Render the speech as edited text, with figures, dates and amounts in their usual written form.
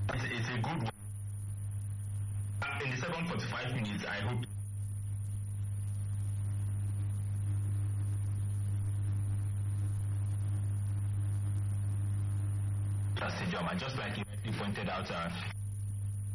It's a good one. In the second 45 minutes, I hope. Stadium, and just like you pointed out,